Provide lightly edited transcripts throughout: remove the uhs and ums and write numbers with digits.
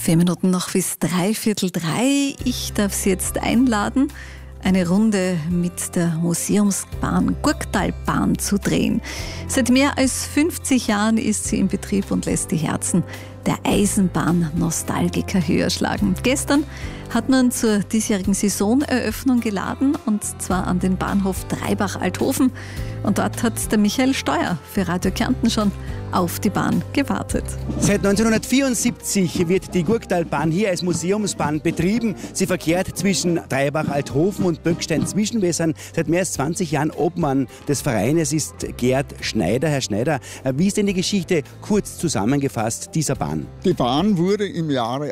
4 Minuten noch bis 3:15. Ich darf Sie jetzt einladen, eine Runde mit der Museumsbahn Gurktalbahn zu drehen. Seit mehr als 50 Jahren ist sie in Betrieb und lässt die Herzen der Eisenbahn-Nostalgiker höher schlagen. Gestern hat man zur diesjährigen Saisoneröffnung geladen, und zwar an den Bahnhof Dreibach-Althofen. Und dort hat der Michael Steuer für Radio Kärnten schon auf die Bahn gewartet. Seit 1974 wird die Gurktalbahn hier als Museumsbahn betrieben. Sie verkehrt zwischen Dreibach-Althofen und Böckstein-Zwischenwässern. Seit mehr als 20 Jahren Obmann des Vereines ist Gerd Schneider. Herr Schneider, wie ist denn die Geschichte kurz zusammengefasst dieser Bahn? Die Bahn wurde im Jahre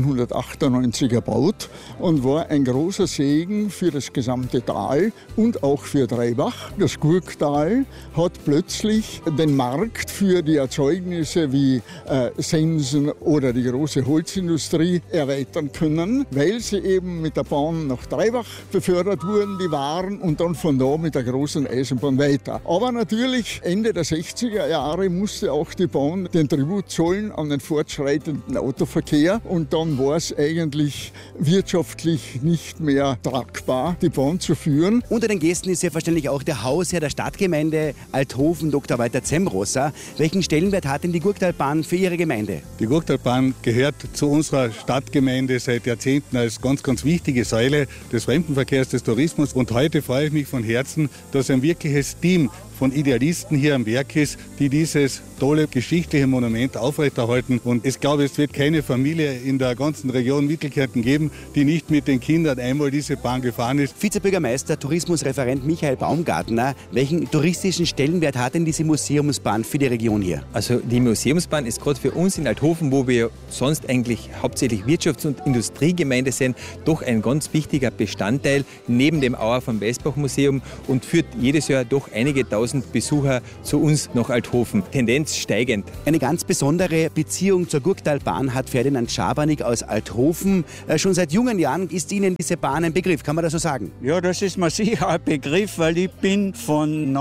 1898 erbaut und war ein großer Segen für das gesamte Tal und auch für Dreibach. Das Gurktal hat plötzlich den Markt für die Erzeugnisse wie Sensen oder die große Holzindustrie erweitern können, weil sie eben mit der Bahn nach Dreibach befördert wurden, die Waren, und dann von da mit der großen Eisenbahn weiter. Aber natürlich Ende der 60er Jahre musste auch die Bahn den Tribut zollen an den fortschreitenden Autoverkehr, und dann war es eigentlich wirtschaftlich nicht mehr tragbar, die Bahn zu führen. Unter den Gästen ist selbstverständlich auch der Hausherr der Stadtgemeinde Althofen, Dr. Walter Zemrosser. Welchen Stellenwert hat denn die Gurktalbahn für Ihre Gemeinde? Die Gurktalbahn gehört zu unserer Stadtgemeinde seit Jahrzehnten als ganz, ganz wichtige Säule des Fremdenverkehrs, des Tourismus. Und heute freue ich mich von Herzen, dass ein wirkliches Team von Idealisten hier am Werk ist, die dieses tolle geschichtliche Monument aufrechterhalten. Und ich glaube, es wird keine Familie in der ganzen Region Mittelkärnten geben, die nicht mit den Kindern einmal diese Bahn gefahren ist. Vizebürgermeister, Tourismusreferent Michael Baumgartner, welchen touristischen Stellenwert hat denn diese Museumsbahn für die Region hier? Also die Museumsbahn ist gerade für uns in Althofen, wo wir sonst eigentlich hauptsächlich Wirtschafts- und Industriegemeinde sind, doch ein ganz wichtiger Bestandteil neben dem Auer vom Weißbach-Museum und führt jedes Jahr doch einige tausend Besucher zu uns nach Althofen. Tendenz steigend. Eine ganz besondere Beziehung zur Gurktalbahn hat Ferdinand Schabernik aus Althofen. Schon seit jungen Jahren ist Ihnen diese Bahn ein Begriff, kann man das so sagen? Ja, das ist mir sicher ein Begriff, weil ich bin von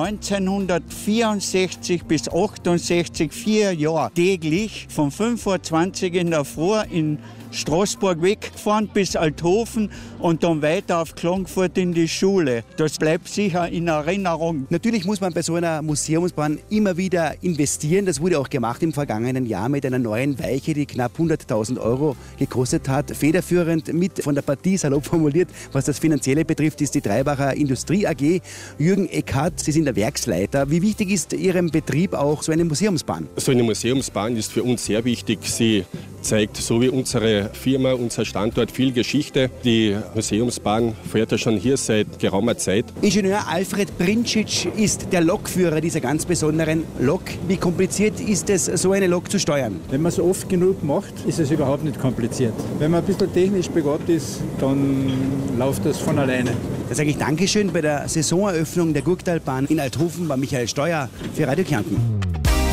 1964 bis 68 4 Jahre täglich von 5:20 Uhr in der Früh in Straßburg weggefahren bis Althofen und dann weiter auf Klagenfurt in die Schule. Das bleibt sicher in Erinnerung. Natürlich muss man bei so einer Museumsbahn immer wieder investieren. Das wurde auch gemacht im vergangenen Jahr mit einer neuen Weiche, die knapp 100.000 € gekostet hat. Federführend mit von der Partie, salopp formuliert, was das Finanzielle betrifft, ist die Dreibacher Industrie AG. Jürgen Eckhardt, Sie sind der Werksleiter. Wie wichtig ist Ihrem Betrieb auch so eine Museumsbahn? So eine Museumsbahn ist für uns sehr wichtig. Sie zeigt, so wie unsere Firma, unser Standort, viel Geschichte. Die Museumsbahn fährt ja schon hier seit geraumer Zeit. Ingenieur Alfred Brincic ist der Lokführer dieser ganz besonderen Lok. Wie kompliziert ist es, so eine Lok zu steuern? Wenn man es oft genug macht, ist es überhaupt nicht kompliziert. Wenn man ein bisschen technisch begabt ist, dann läuft das von alleine. Da sage ich Dankeschön bei der Saisoneröffnung der Gurktalbahn in Althofen bei Michael Steuer für Radio Kärnten.